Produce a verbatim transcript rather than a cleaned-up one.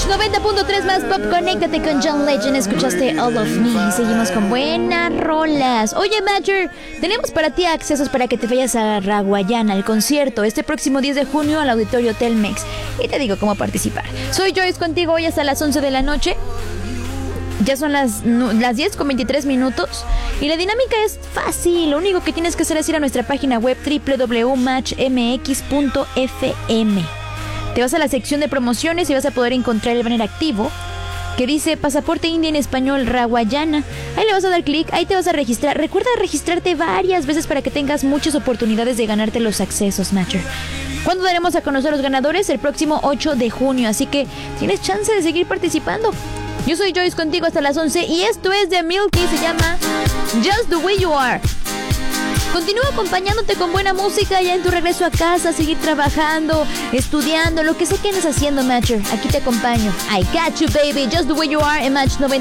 noventa punto tres más pop, conéctate con John Legend. Escuchaste All of Me y seguimos con buenas rolas. Oye, Matcher, tenemos para ti accesos para que te vayas a Raguayana, al concierto, este próximo diez de junio al Auditorio Telmex. Y te digo cómo participar. Soy Joyce contigo hoy hasta las once de la noche. Ya son las, las diez con veintitrés minutos y la dinámica es fácil. Lo único que tienes que hacer es ir a nuestra página web doble u doble u doble u punto match m x punto f m. Te vas a la sección de promociones y vas a poder encontrar el banner activo que dice Pasaporte India en Español Raguayana. Ahí le vas a dar clic, ahí te vas a registrar. Recuerda registrarte varias veces para que tengas muchas oportunidades de ganarte los accesos, Matcher. ¿Cuándo daremos a conocer a los ganadores? El próximo ocho de junio, así que tienes chance de seguir participando. Yo soy Joyce contigo hasta las once y esto es de Milky, se llama Just the Way You Are. Continúa acompañándote con buena música ya en tu regreso a casa, seguir trabajando, estudiando, lo que sea que andes haciendo, Matcher. Aquí te acompaño. I got you, baby. Just the Way You Are en Match noventa.